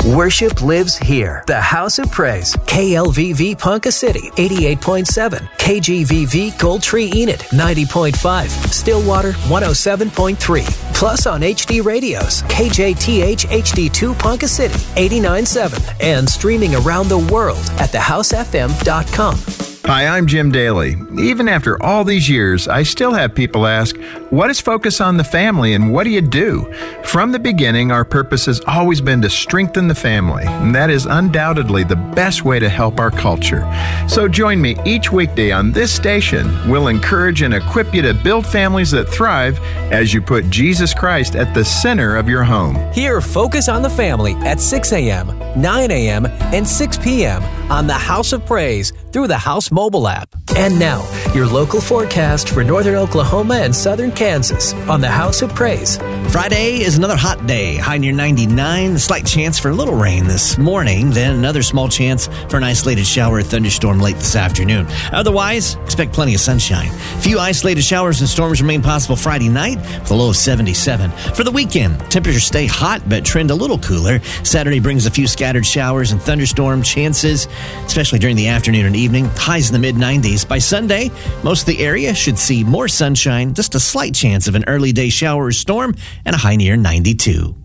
Worship lives here. The House of Praise. KLVV Ponca City, 88.7. KGVV Gold Tree Enid, 90.5. Stillwater, 107.3. Plus on HD radios, KJTH HD2 Ponca City, 89.7. And streaming around the world at thehousefm.com. Hi, I'm Jim Daly. Even after all these years, I still have people ask, what is Focus on the Family and what do you do? From the beginning, our purpose has always been to strengthen the family, and that is undoubtedly the best way to help our culture. So join me each weekday on this station. We'll encourage and equip you to build families that thrive as you put Jesus Christ at the center of your home. Hear Focus on the Family at 6 a.m., 9 a.m., and 6 p.m. on the House of Praise through the House mobile app. And now, your local forecast for northern Oklahoma and southern Kansas on the House of Praise. Friday is another hot day, high near 99. A slight chance for a little rain this morning, then another small chance for an isolated shower or thunderstorm late this afternoon. Otherwise, expect plenty of sunshine. Few isolated showers and storms remain possible Friday night with a low of 77. For the weekend, temperatures stay hot but trend a little cooler. Saturday brings a few scattered showers and thunderstorm chances, especially during the afternoon and evening. Highs in the mid-90s. By Sunday, most of the area should see more sunshine, just a slight chance of an early day shower or storm, and a high near 92.